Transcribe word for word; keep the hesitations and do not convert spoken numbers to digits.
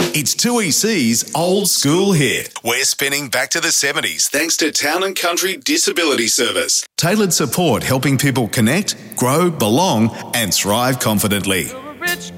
It's two E C's Old School Hit. We're spinning back to the seventies thanks to Town and Country Disability Service. Tailored support helping people connect, grow, belong and thrive confidently.